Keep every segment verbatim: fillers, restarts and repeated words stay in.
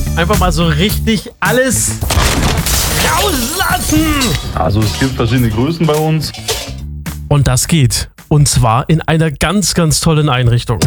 Einfach mal so richtig alles rauslassen. Also es gibt verschiedene Größen bei uns. Und das geht. Und zwar in einer ganz, ganz tollen Einrichtung.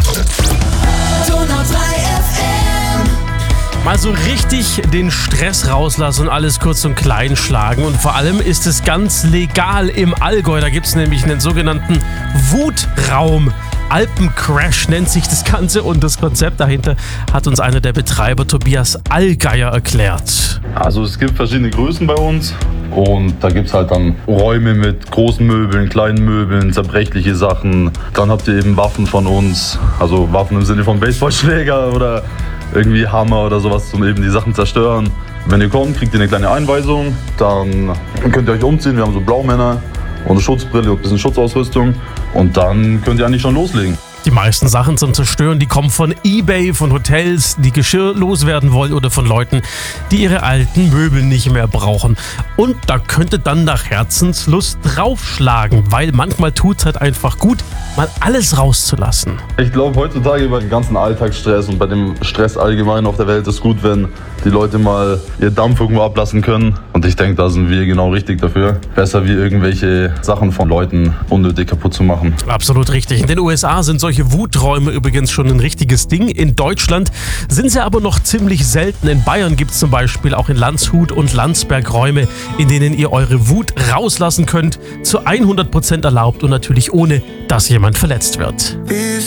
Mal so richtig den Stress rauslassen und alles kurz und klein schlagen. Und vor allem ist es ganz legal im Allgäu. Da gibt es nämlich einen sogenannten Wutraum. Alpencrash nennt sich das Ganze und das Konzept dahinter hat uns einer der Betreiber, Tobias Allgeier, erklärt. Also es gibt verschiedene Größen bei uns und da gibt es halt dann Räume mit großen Möbeln, kleinen Möbeln, zerbrechliche Sachen. Dann habt ihr eben Waffen von uns, also Waffen im Sinne von Baseballschläger oder irgendwie Hammer oder sowas, um eben die Sachen zerstören. Wenn ihr kommt, kriegt ihr eine kleine Einweisung, dann könnt ihr euch umziehen. Wir haben so Blaumänner und eine Schutzbrille und ein bisschen Schutzausrüstung und dann könnt ihr eigentlich schon loslegen. Die meisten Sachen zum Zerstören, die kommen von eBay, von Hotels, die Geschirr loswerden wollen oder von Leuten, die ihre alten Möbel nicht mehr brauchen. Und da könnte dann nach Herzenslust draufschlagen, weil manchmal tut es halt einfach gut, mal alles rauszulassen. Ich glaube, heutzutage bei dem ganzen Alltagsstress und bei dem Stress allgemein auf der Welt ist gut, wenn die Leute mal ihr Dampf irgendwo ablassen können. Und ich denke, da sind wir genau richtig dafür. Besser wie irgendwelche Sachen von Leuten unnötig kaputt zu machen. Absolut richtig. In den U S A sind solche Wuträume übrigens schon ein richtiges Ding. In Deutschland sind sie aber noch ziemlich selten. In Bayern gibt es zum Beispiel auch in Landshut und Landsberg Räume, in denen ihr eure Wut rauslassen könnt. Zu hundert Prozent erlaubt und natürlich ohne, dass jemand verletzt wird.